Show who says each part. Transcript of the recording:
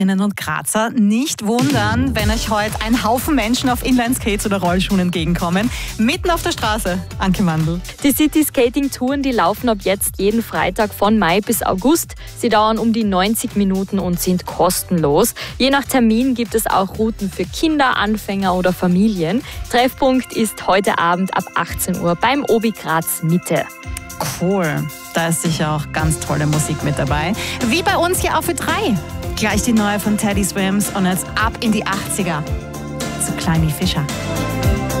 Speaker 1: Und Grazer, nicht wundern, wenn euch heute ein Haufen Menschen auf Inlineskates oder Rollschuhen entgegenkommen. Mitten auf der Straße, Anke Mandl.
Speaker 2: Die City-Skating-Touren, die laufen ab jetzt jeden Freitag von Mai bis August. Sie dauern um die 90 Minuten und sind kostenlos. Je nach Termin gibt es auch Routen für Kinder, Anfänger oder Familien. Treffpunkt ist heute Abend ab 18 Uhr beim Obi Graz Mitte.
Speaker 1: Cool, da ist sicher auch ganz tolle Musik mit dabei. Wie bei uns hier auf Ö3. Gleich die neue von Teddy Swims und jetzt ab in die 80er zu Kleini Fischer.